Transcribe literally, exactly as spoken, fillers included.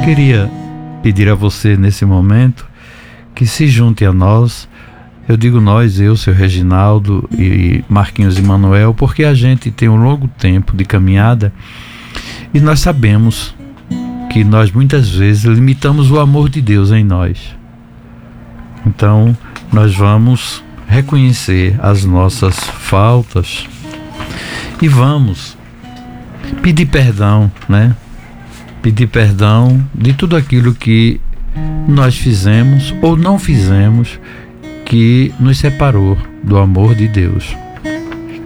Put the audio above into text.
queria pedir a você nesse momento que se junte a nós. Eu digo nós, eu, seu Reginaldo e Marquinhos e Manuel, porque a gente tem um longo tempo de caminhada e nós sabemos que nós muitas vezes limitamos o amor de Deus em nós. Então, nós vamos reconhecer as nossas faltas e vamos pedir perdão, né? Pedir perdão de tudo aquilo que nós fizemos ou não fizemos que nos separou do amor de Deus.